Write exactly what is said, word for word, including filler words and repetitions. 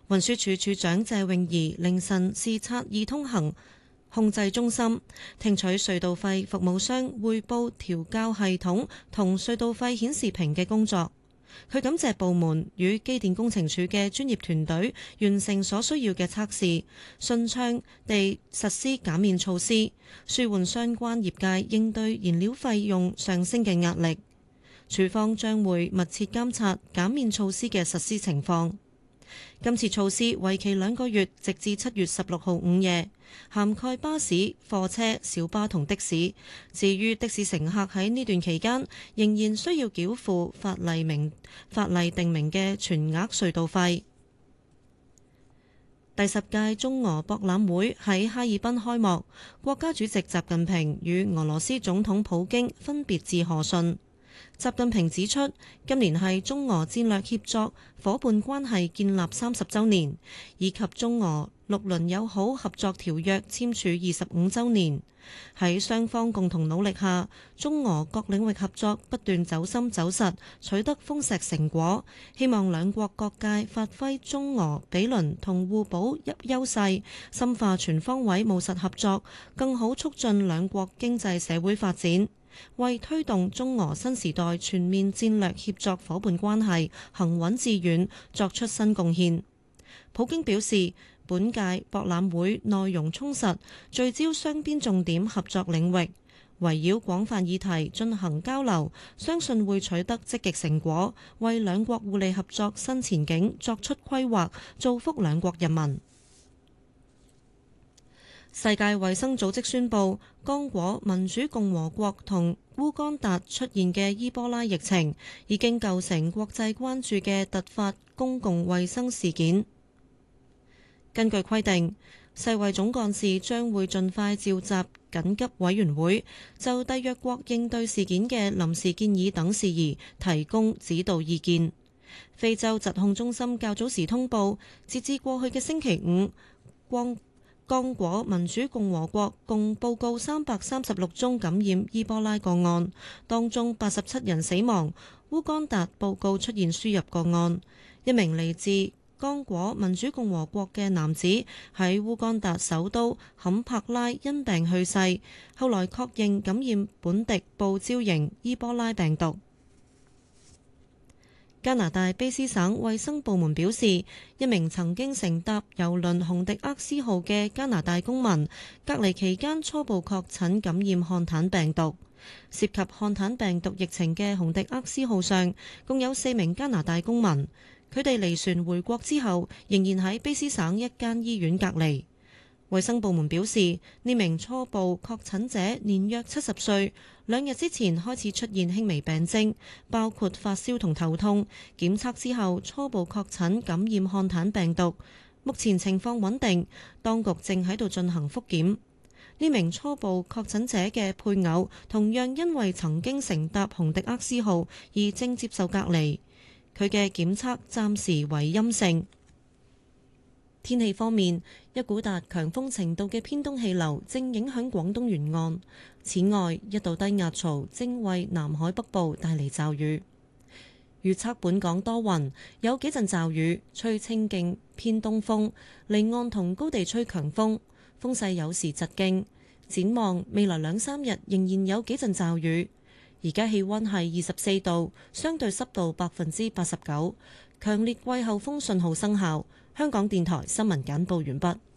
運輸署署長謝永儀凌晨視察易通行控制中心，聽取隧道費服務商匯報調校系統同隧道費顯示屏嘅工作。佢感謝部門與機電工程署嘅專業團隊完成所需要嘅測試，順暢地實施減免措施，舒緩相關業界應對燃料費用上升嘅壓力。署方將會密切監察減免措施嘅實施情況。今次措施為期兩個月，直至七月十六號午夜，涵蓋巴士、貨車、小巴同的士。至於的士乘客喺呢段期間，仍然需要繳付法例明法例定明嘅全額隧道費。第十屆中俄博覽會喺哈爾濱開幕，國家主席習近平與俄羅斯總統普京分別致賀信。習近平指出，今年係中俄戰略協作伙伴關係建立三十週年，以及中俄六輪友好合作條約簽署二十五週年。喺雙方共同努力下，中俄各領域合作不斷走深走實，取得豐碩成果。希望兩國各界發揮中俄比鄰同互補優勢，深化全方位務實合作，更好促進兩國經濟社會發展，為推動中俄新時代全面戰略協作伙伴關係行穩致遠作出新貢獻。普京表示，本屆博覽會內容充實，聚焦雙邊重點合作領域，圍繞廣泛議題進行交流，相信會取得積極成果，為兩國互利合作新前景作出規劃，造福兩國人民。世界衛生組織宣布，剛果民主共和國同烏干達出現嘅伊波拉疫情已經構成國際關注嘅突發公共衛生事件。根據規定，世衛總幹事將會盡快召集緊急委員會，就締約國應對事件嘅臨時建議等事宜提供指導意見。非洲疾控中心較早時通報，截至過去嘅星期五，光剛果民主共和國共報告三百三十六宗感染伊波拉個案，當中八十七人死亡。烏干達報告出現輸入個案，一名嚟自剛果民主共和國嘅男子喺烏干達首都坎帕拉因病去世，後來確認感染本地布招型伊波拉病毒。加拿大卑斯省衛生部門表示，一名曾經乘搭郵輪紅迪厄斯號嘅加拿大公民，隔離期間初步確診感染漢坦病毒。涉及漢坦病毒疫情嘅紅迪厄斯號上共有四名加拿大公民，佢哋離船回國之後，仍然喺卑斯省一間醫院隔離。衛生部門表示，呢名初步確診者年約七十歲，兩日之前開始出現輕微病徵，包括發燒同頭痛。檢測之後初步確診感染漢坦病毒，目前情況穩定，當局正喺度進行復檢。呢名初步確診者嘅配偶同樣因為曾經乘搭紅迪厄斯號而正接受隔離，佢嘅檢測暫時為陰性。天氣方面，一股達強風程度嘅偏東氣流正影響廣東沿岸。此外，一道低壓槽正為南海北部帶嚟驟雨。預測本港多雲，有幾陣驟雨，吹清勁偏東風，離岸同高地吹強風，風勢有時疾勁。展望未來兩三日仍然有幾陣驟雨。而家氣溫係二十四度，相對濕度百分之八十九，強烈季候風信號生效。香港電台新聞簡報完畢。